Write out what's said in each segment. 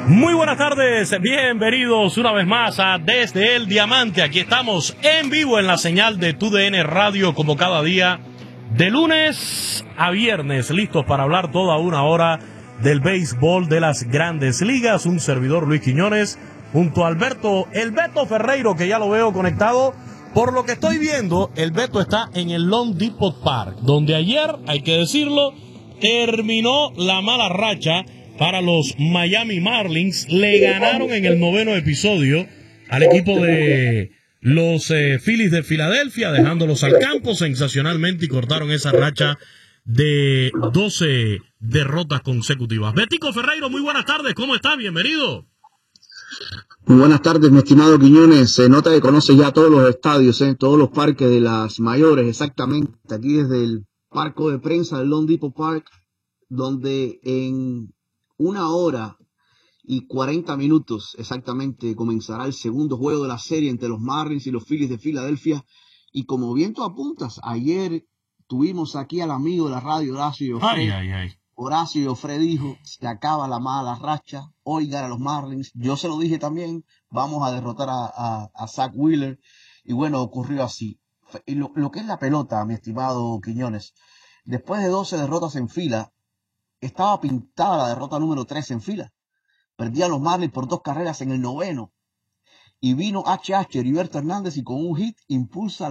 Muy buenas tardes, bienvenidos una vez más a Desde el Diamante. Aquí estamos en vivo en la señal de TUDN Radio como cada día, de lunes a viernes, listos para hablar toda una hora del béisbol de las grandes ligas. Un servidor, Luis Quiñones, junto a Alberto, el Beto Ferreiro, que ya lo veo conectado. Por lo que estoy viendo, el Beto está en el Long Depot Park, donde ayer, hay que decirlo, terminó la mala racha para los Miami Marlins. Le ganaron en el 9º episodio al equipo de los Phillies de Filadelfia, dejándolos al campo sensacionalmente, y cortaron esa racha de 12 derrotas consecutivas. Betico Ferreiro, muy buenas tardes, ¿cómo está? Bienvenido. Muy buenas tardes, mi estimado Quiñones. Se nota que conoce ya todos los estadios, todos los parques de las mayores, exactamente. Aquí desde el parco de prensa del Long Depot Park, donde en 1 hora y 40 minutos exactamente comenzará el segundo juego de la serie entre los Marlins y los Phillies de Filadelfia. Y como bien tú apuntas, ayer tuvimos aquí al amigo de la radio, Horacio Joffre. Horacio Joffre dijo, se acaba la mala racha, hoy gana los Marlins. Yo se lo dije también, vamos a derrotar a Zach Wheeler. Y bueno, ocurrió así. Y lo que es la pelota, mi estimado Quiñones, después de 12 derrotas en fila, estaba pintada la derrota número 3 en fila. Perdían los Marlins por 2 carreras en el 9º. Y vino H.H. Heriberto Hernández y con un hit impulsa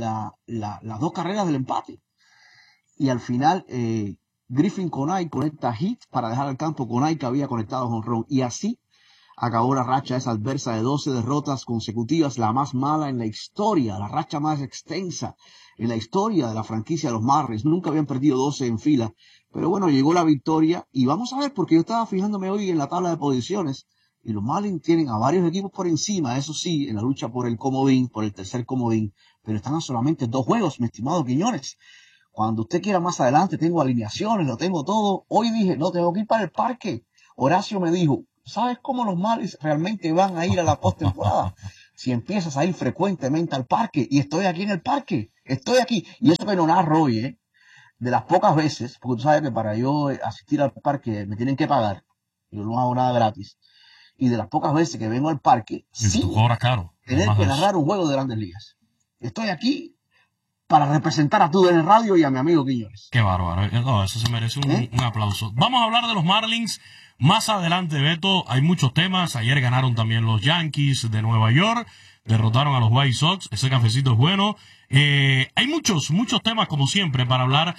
las 2 carreras del empate. Y al final, Griffin Conai conecta hit para dejar al campo Conai, que había conectado jonrón. Y así acabó la racha esa adversa de 12 derrotas consecutivas, la más mala en la historia, la racha más extensa en la historia de la franquicia de los Marlins. Nunca habían perdido 12 en fila. Pero bueno, llegó la victoria y vamos a ver, porque yo estaba fijándome hoy en la tabla de posiciones y los Marlins tienen a varios equipos por encima, eso sí, en la lucha por el comodín, por el tercer comodín, pero están a solamente 2 juegos, mi estimado Quiñones. Cuando usted quiera más adelante, tengo alineaciones, lo tengo todo. Hoy dije, no, tengo que ir para el parque. Horacio me dijo, ¿sabes cómo los Marlins realmente van a ir a la postemporada? Si empiezas a ir frecuentemente al parque, y estoy aquí en el parque, estoy aquí. Y eso que no narro hoy, de las pocas veces, porque tú sabes que para yo asistir al parque me tienen que pagar, yo no hago nada gratis, y de las pocas veces que vengo al parque, sí, cobra caro, tener que narrar un juego de grandes ligas. Estoy aquí para representar a TUDN Radio y a mi amigo Quiñones. Qué bárbaro. No, eso se merece un aplauso. Vamos a hablar de los Marlins más adelante, Beto. Hay muchos temas. Ayer ganaron también los Yankees de Nueva York. Derrotaron a los White Sox. Ese cafecito es bueno. Hay muchos temas, como siempre, para hablar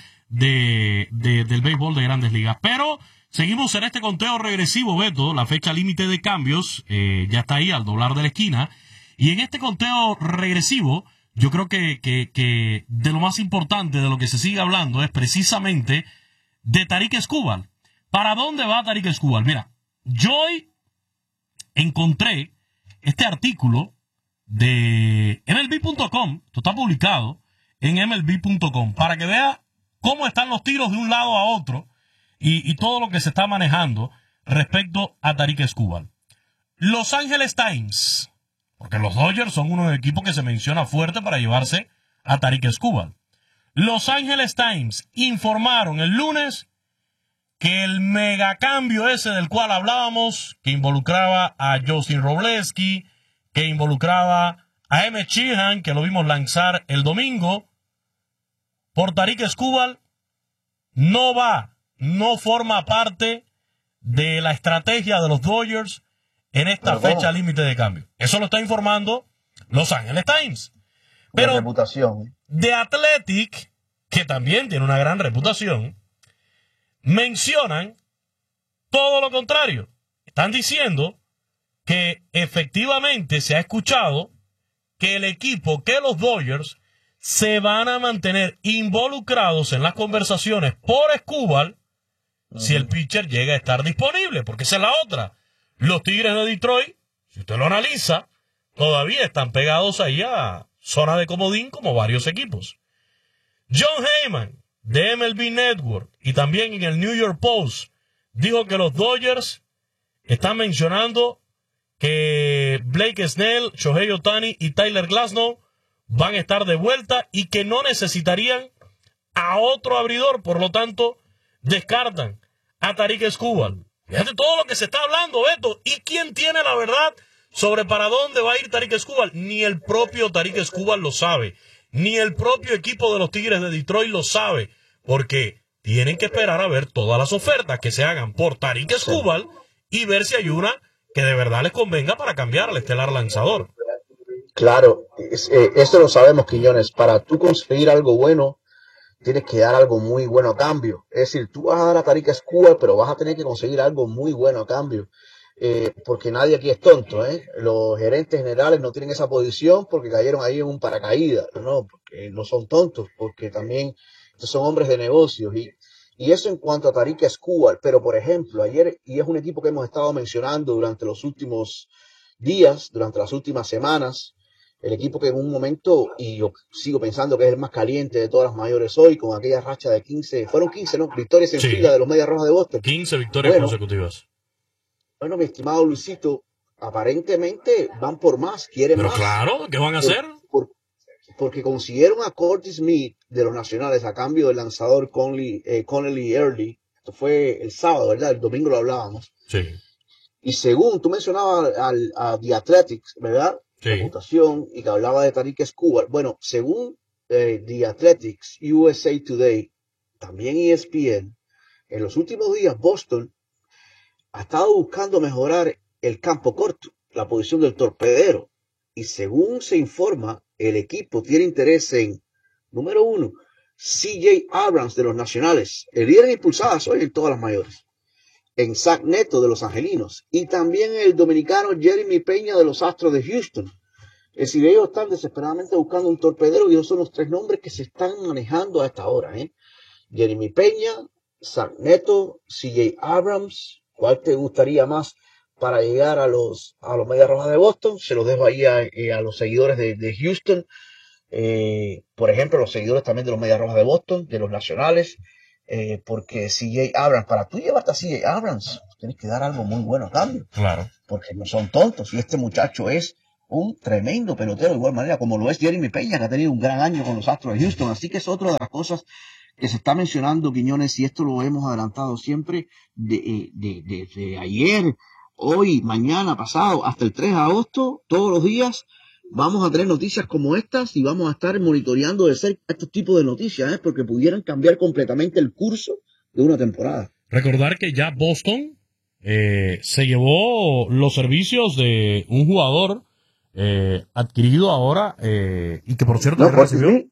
del béisbol de grandes ligas. Pero seguimos en este conteo regresivo, Beto. La fecha límite de cambios ya está ahí al doblar de la esquina. Y en este conteo regresivo, yo creo que de lo más importante de lo que se sigue hablando es precisamente de Tarik Skubal. ¿Para dónde va Tarik Skubal? Mira, yo hoy encontré este artículo de MLB.com, esto está publicado en MLB.com, para que vea cómo están los tiros de un lado a otro y todo lo que se está manejando respecto a Tarik Skubal. Los Angeles Times, porque los Dodgers son uno de los equipos que se menciona fuerte para llevarse a Tarik Skubal. Los Angeles Times informaron el lunes que el megacambio ese del cual hablábamos, que involucraba a Justin Robleski, que involucraba a Emmett Sheehan, que lo vimos lanzar el domingo, por Tarik Skubal, no forma parte de la estrategia de los Dodgers en esta fecha límite de cambio. Eso lo está informando Los Angeles Times. Pero reputación. The Athletic, que también tiene una gran reputación, mencionan todo lo contrario. Están diciendo que efectivamente se ha escuchado que el equipo, que los Dodgers, se van a mantener involucrados en las conversaciones por Skubal si el pitcher llega a estar disponible, porque esa es la otra. Los Tigres de Detroit, si usted lo analiza, todavía están pegados ahí a zona de comodín como varios equipos. John Heyman, de MLB Network, y también en el New York Post, dijo que los Dodgers están mencionando que Blake Snell, Shohei Ohtani y Tyler Glasnow van a estar de vuelta y que no necesitarían a otro abridor, por lo tanto, descartan a Tarik Skubal. Fíjate todo lo que se está hablando, Beto. ¿Y quién tiene la verdad sobre para dónde va a ir Tarik Skubal? Ni el propio Tarik Skubal lo sabe. Ni el propio equipo de los Tigres de Detroit lo sabe. Porque tienen que esperar a ver todas las ofertas que se hagan por Tarik Skubal y ver si hay una que de verdad les convenga para cambiar al estelar lanzador. Claro, eso lo sabemos, Quiñones. Para tú conseguir algo bueno, tienes que dar algo muy bueno a cambio. Es decir, tú vas a dar a Tarik Skubal, pero vas a tener que conseguir algo muy bueno a cambio. Porque nadie aquí es tonto, ¿eh? Los gerentes generales no tienen esa posición porque cayeron ahí en un paracaídas, ¿no? Porque no son tontos, porque también son hombres de negocios. Y eso en cuanto a Tarik Skubal. Pero, por ejemplo, ayer, y es un equipo que hemos estado mencionando durante los últimos días, durante las últimas semanas, el equipo que en un momento, y yo sigo pensando que es el más caliente de todas las mayores hoy, con aquella racha de 15, fueron 15, ¿no? Victorias en fila de los Medias Rojas de Boston. 15 victorias consecutivas. Bueno, mi estimado Luisito, aparentemente van por más, quieren más. Pero claro, ¿qué van a hacer? Porque consiguieron a Curtis Smith de los Nacionales a cambio del lanzador Connelly Early. Esto fue el sábado, ¿verdad? El domingo lo hablábamos. Sí. Y según tú mencionabas a The Athletics, ¿verdad? Sí. La computación, y que hablaba de Tarik Skubal. Bueno, según The Athletics, USA Today, también ESPN, en los últimos días Boston ha estado buscando mejorar el campo corto, la posición del torpedero. Y según se informa, el equipo tiene interés en, número 1, CJ Abrams de los Nacionales, el líder en impulsadas hoy en todas las mayores, en Zach Neto de los Angelinos, y también el dominicano Jeremy Peña de los Astros de Houston. Es decir, ellos están desesperadamente buscando un torpedero y esos son los 3 nombres que se están manejando a esta hora, ¿eh? Jeremy Peña, Zach Neto, CJ Abrams. ¿Cuál te gustaría más para llegar a los Medias Rojas de Boston? Se los dejo ahí a los seguidores de Houston. Por ejemplo, los seguidores también de los Medias Rojas de Boston, de los Nacionales. Porque CJ Abrams, para tú llevarte a CJ Abrams, tienes que dar algo muy bueno a cambio. Claro. Porque no son tontos. Y este muchacho es un tremendo pelotero, de igual manera como lo es Jeremy Peña, que ha tenido un gran año con los Astros de Houston. Así que es otra de las cosas que se está mencionando, Quiñones, y esto lo hemos adelantado siempre de ayer, hoy, mañana, pasado, hasta el 3 de agosto, todos los días vamos a tener noticias como estas y vamos a estar monitoreando de cerca estos tipos de noticias, porque pudieran cambiar completamente el curso de una temporada. Recordar que ya Boston se llevó los servicios de un jugador adquirido ahora y que por cierto recibió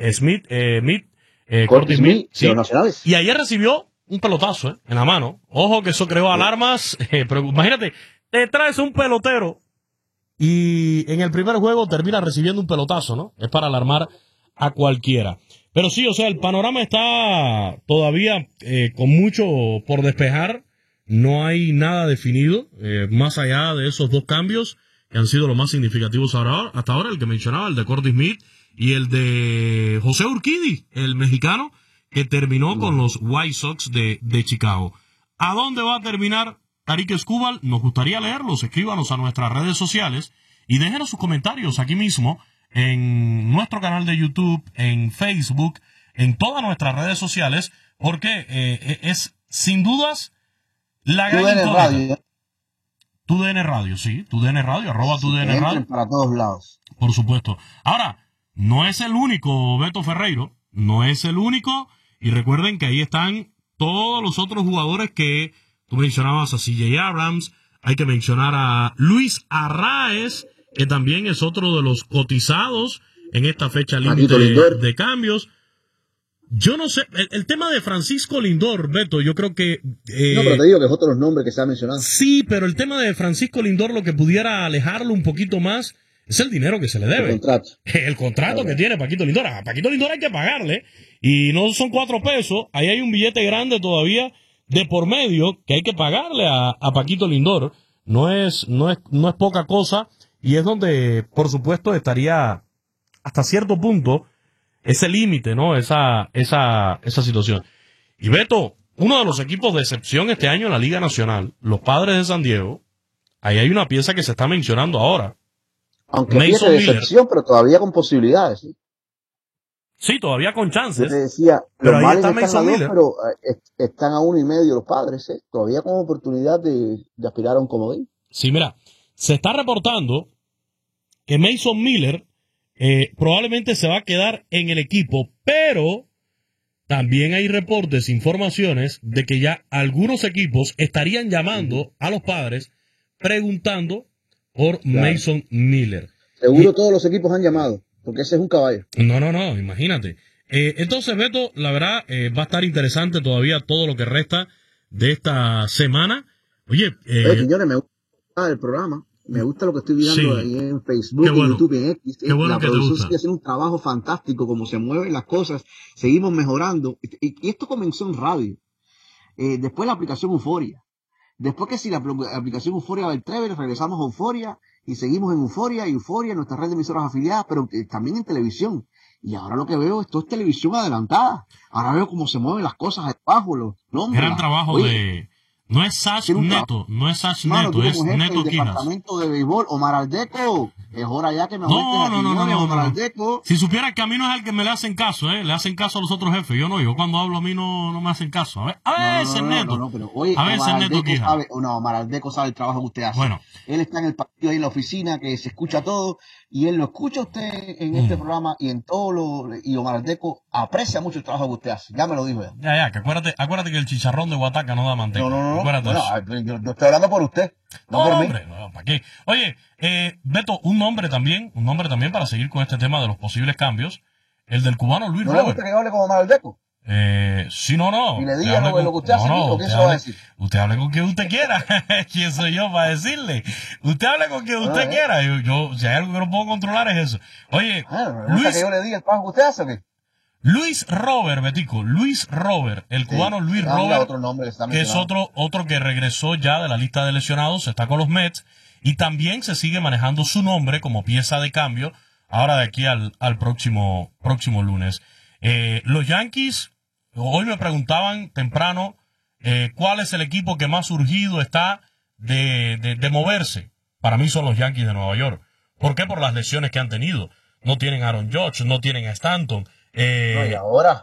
Curtis Smith, sí, de los Nacionales. Y ayer recibió un pelotazo en la mano. Ojo que eso creó alarmas. Pero imagínate, te traes un pelotero y en el primer juego termina recibiendo un pelotazo, ¿no? Es para alarmar a cualquiera. Pero sí, o sea, el panorama está todavía con mucho por despejar. No hay nada definido, más allá de esos 2 cambios que han sido los más significativos hasta ahora, el que mencionaba, el de Curtis Smith y el de José Urquidy, el mexicano, que terminó con los White Sox de Chicago. ¿A dónde va a terminar Tarik Skubal? Nos gustaría leerlos. Escríbanos a nuestras redes sociales y déjenos sus comentarios aquí mismo en nuestro canal de YouTube, en Facebook, en todas nuestras redes sociales, porque es sin dudas la gran incógnita. TUDN Radio, sí, TUDN Radio, @ TUDN Radio. Para todos lados. Por supuesto. Ahora, no es el único Beto Ferreiro, no es el único, y recuerden que ahí están todos los otros jugadores que tú mencionabas, a CJ Abrams, hay que mencionar a Luis Arraez, que también es otro de los cotizados en esta fecha límite de cambios. Yo no sé, el tema de Francisco Lindor, Beto, yo creo que... no, pero te digo que es otro nombre que se ha mencionado. Sí, pero el tema de Francisco Lindor, lo que pudiera alejarlo un poquito más, es el dinero que se le debe. El contrato que tiene Paquito Lindor. A Paquito Lindor hay que pagarle, y no son 4 pesos, ahí hay un billete grande todavía de por medio que hay que pagarle a Paquito Lindor. No es poca cosa, y es donde, por supuesto, estaría hasta cierto punto ese límite, ¿no? Esa situación. Y Beto, uno de los equipos de excepción este año en la Liga Nacional, los Padres de San Diego, ahí hay una pieza que se está mencionando ahora. Aunque pieza de excepción, pero todavía con posibilidades. ¿Sí? Sí, todavía con Yo chances. te decía, Pero los ahí Marlins está están a Mason 2, Miller. pero están a 1.5 los Padres, ¿eh? Todavía con oportunidad de aspirar a un comodín. Sí, mira, se está reportando que Mason Miller probablemente se va a quedar en el equipo, pero también hay reportes, informaciones de que ya algunos equipos estarían llamando a los Padres preguntando por Mason Miller. Seguro todos los equipos han llamado, porque ese es un caballo. No, imagínate. Entonces, Beto, la verdad, va a estar interesante todavía todo lo que resta de esta semana. Oye, Quiñones, me gusta el programa, me gusta lo que estoy viendo ahí en Facebook, Qué bueno. en YouTube, en X. Qué bueno la que te producción gusta. sigue haciendo un trabajo fantástico, como se mueven las cosas, seguimos mejorando. Y esto comenzó en radio, después la aplicación Euforia. Después que si la aplicación Euforia va al Trever, regresamos a Euforia y seguimos en Euforia, nuestra red de emisoras afiliadas, pero también en televisión. Y ahora lo que veo, esto es televisión adelantada. Ahora veo cómo se mueven las cosas debajo, los nombres. Gran trabajo de... No es Sash Neto, es Neto el Quijas. departamento de béisbol, Omar Aldeco. Es hora ya que me aumente No. Omar Aldeco. Si supiera que a mí no es el que me le hacen caso, le hacen caso a los otros jefes. Yo cuando hablo a mí no me hacen caso. A veces Neto. Pero oye, a veces Neto Quijas. Omar Aldeco sabe el trabajo que usted hace. Bueno. Él está en el partido ahí en la oficina, que se escucha todo, y él lo escucha usted en este programa y en todo y Omar Aldeco aprecia mucho el trabajo que usted hace. Ya me lo dijo él. Ya, que acuérdate que el chicharrón de Guataca no da manteca. No. Acuérdate Yo estoy hablando por usted, no por mí. Hombre, no, ¿para qué? Oye, Beto, un nombre también para seguir con este tema de los posibles cambios, el del cubano Luis ¿No Robert. le gusta que yo hable con Omar Aldeco? Sí, no. Y le diga lo que usted hace aquí, ¿o qué se va a decir? Usted hable con quien usted quiera. ¿Quién soy yo para decirle? Usted hable con quien usted quiera. Yo, si hay algo que no puedo controlar es eso. Oye, Luis, que yo le diga el trabajo que usted hace o qué? Luis Robert, Betico, Luis Robert, el cubano Luis Robert, otro nombre que es otro que regresó ya de la lista de lesionados, está con los Mets, y también se sigue manejando su nombre como pieza de cambio, ahora de aquí al próximo lunes. Los Yankees, hoy me preguntaban temprano, ¿cuál es el equipo que más urgido está de moverse? Para mí son los Yankees de Nueva York. ¿Por qué? Por las lesiones que han tenido. No tienen a Aaron Judge, no tienen a Stanton. Y ahora